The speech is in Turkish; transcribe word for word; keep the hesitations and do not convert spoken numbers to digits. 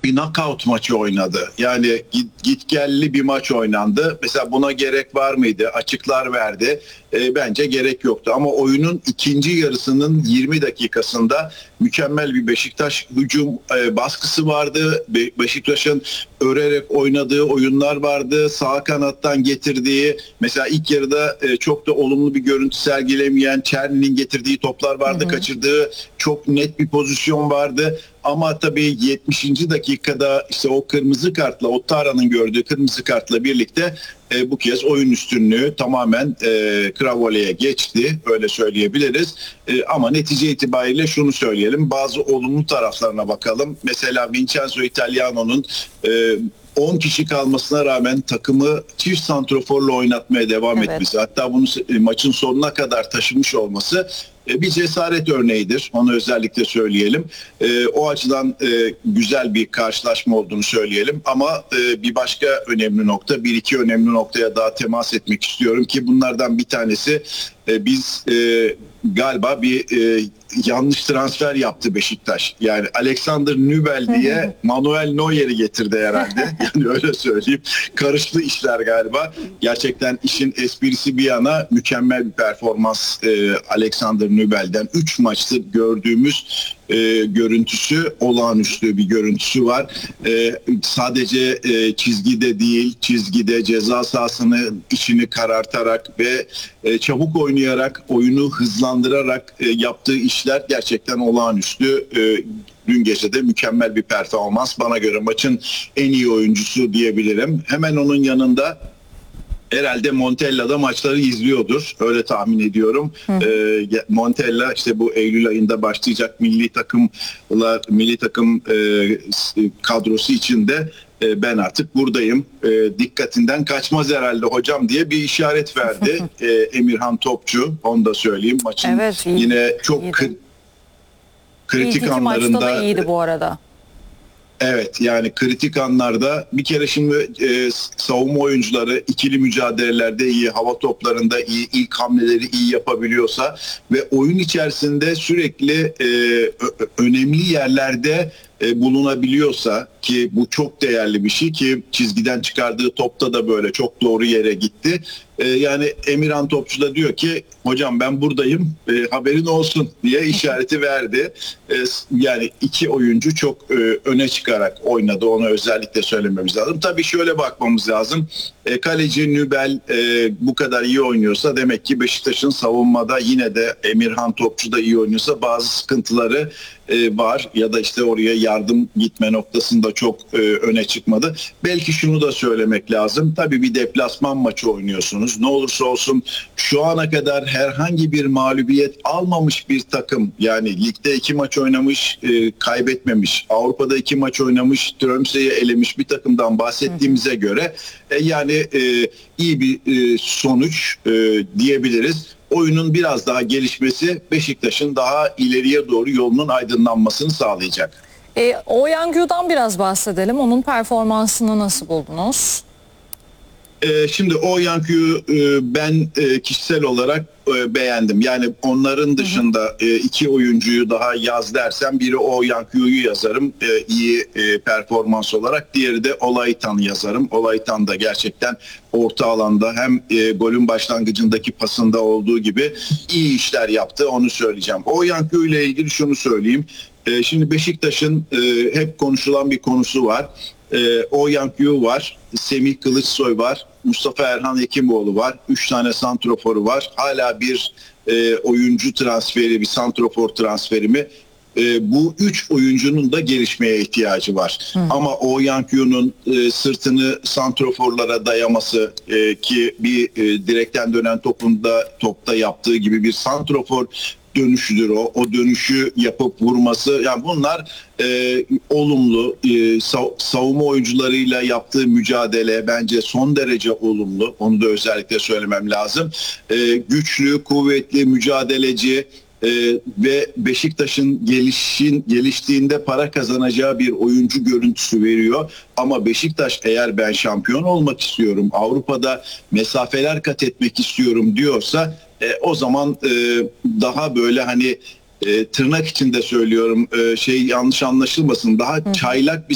bir knockout maçı oynadı. Yani git, gitgelli bir maç oynandı. Mesela buna gerek var mıydı? Açıklar verdi. E, bence gerek yoktu. Ama oyunun ikinci yarısının yirmi dakikasında mükemmel bir Beşiktaş hücum e, baskısı vardı. Be Beşiktaş'ın örerek oynadığı oyunlar vardı. Sağ kanattan getirdiği, mesela ilk yarıda e, çok da olumlu bir görüntü sergilemeyen Çerni'nin getirdiği toplar vardı. Hı hı. Kaçırdığı çok net bir pozisyon vardı. Ama tabii yetmişinci dakikada işte o kırmızı kartla, Ottara'nın gördüğü kırmızı kartla birlikte e, bu kez oyun üstünlüğü tamamen e, Cravole'ye geçti. Öyle söyleyebiliriz. E, ama netice itibariyle şunu söyleyelim. Bazı olumlu taraflarına bakalım. Mesela Vincenzo Italiano'nun e, on kişi kalmasına rağmen takımı çift santroforla oynatmaya devam evet. etmesi, hatta bunu maçın sonuna kadar taşımış olması bir cesaret örneğidir. Onu özellikle söyleyelim. E, o açıdan e, güzel bir karşılaşma olduğunu söyleyelim. Ama e, bir başka önemli nokta, bir iki önemli noktaya daha temas etmek istiyorum ki bunlardan bir tanesi e, biz e, galiba bir e, yanlış transfer yaptı Beşiktaş. Yani Alexander Nübel diye Manuel Neuer'i getirdi herhalde. Yani öyle söyleyeyim. Karıştı işler galiba. Gerçekten işin esprisi bir yana mükemmel bir performans e, Alexander Nübel'den. üç maçtır gördüğümüz e, görüntüsü, olağanüstü bir görüntüsü var. E, sadece e, çizgide değil, çizgide ceza sahasının içini karartarak ve e, çabuk oynayarak, oyunu hızlandırarak e, yaptığı işler gerçekten olağanüstü. E, dün gece de mükemmel bir performans. Bana göre maçın en iyi oyuncusu diyebilirim. Hemen onun yanında herhalde Montella da maçları izliyordur. Öyle tahmin ediyorum. Ee, Montella işte bu Eylül ayında başlayacak milli takımlar, milli takım e, kadrosu içinde e, ben artık buradayım. E, dikkatinden kaçmaz herhalde hocam diye bir işaret verdi e, Emirhan Topçu. Onu da söyleyeyim. Maçın evet, iyi, yine çok iyiydi. Kritik İlk anlarında. Maçta da iyiydi bu arada. Evet, yani kritik anlarda bir kere şimdi e, savunma oyuncuları ikili mücadelelerde iyi, hava toplarında iyi, ilk hamleleri iyi yapabiliyorsa ve oyun içerisinde sürekli e, önemli yerlerde e, bulunabiliyorsa, ki bu çok değerli bir şey, ki çizgiden çıkardığı topta da böyle çok doğru yere gitti. E, yani Emirhan Topçu da diyor ki hocam ben buradayım, e, haberin olsun diye işareti verdi. E, yani iki oyuncu çok e, öne çıkarak oynadı, onu özellikle söylememiz lazım. Tabii şöyle bakmamız lazım. E, kaleci Nübel e, bu kadar iyi oynuyorsa demek ki Beşiktaş'ın savunmada yine de Emirhan Topçu da iyi oynuyorsa bazı sıkıntıları e, var ya da işte oraya yardım gitme noktasında çok e, öne çıkmadı. Belki şunu da söylemek lazım. Tabii bir deplasman maçı oynuyorsunuz. Ne olursa olsun şu ana kadar herhangi bir mağlubiyet almamış bir takım, yani ligde iki maç oynamış, e, kaybetmemiş, Avrupa'da iki maç oynamış, Tromsø'yi elemiş bir takımdan bahsettiğimize göre e, yani e, iyi bir e, sonuç e, diyebiliriz. Oyunun biraz daha gelişmesi Beşiktaş'ın daha ileriye doğru yolunun aydınlanmasını sağlayacak. E, Oyangyu'dan biraz bahsedelim. Onun performansını nasıl buldunuz? E, şimdi Oyangyu'yu e, ben e, kişisel olarak e, beğendim. Yani onların dışında e, iki oyuncuyu daha yaz dersem, biri Oyangyu'yu yazarım e, iyi e, performans olarak. Diğeri de Olaytan'ı yazarım. Olaytan da gerçekten orta alanda hem e, golün başlangıcındaki pasında olduğu gibi iyi işler yaptı, onu söyleyeceğim. Oyangu ile ilgili şunu söyleyeyim. E, şimdi Beşiktaş'ın e, hep konuşulan bir konusu var. E, Oyangu var, Semih Kılıçsoy var, Mustafa Erhan Hekimoğlu var. Üç tane santroforu var. Hala bir e, oyuncu transferi, bir santrofor transferi mi? E, bu üç oyuncunun da gelişmeye ihtiyacı var. Hı. Ama Oyangu'nun e, sırtını santroforlara dayaması, e, ki bir e, direkten dönen topunda topta yaptığı gibi bir santrofor dönüşüdür o. O dönüşü yapıp vurması, yani bunlar e, olumlu. E, sav- savunma oyuncularıyla yaptığı mücadele bence son derece olumlu. Onu da özellikle söylemem lazım. E, güçlü, kuvvetli, mücadeleci e, ve Beşiktaş'ın gelişin, geliştiğinde para kazanacağı bir oyuncu görüntüsü veriyor. Ama Beşiktaş eğer ben şampiyon olmak istiyorum, Avrupa'da mesafeler kat etmek istiyorum diyorsa E, o zaman e, daha böyle hani e, tırnak içinde söylüyorum, e, şey yanlış anlaşılmasın, daha çaylak bir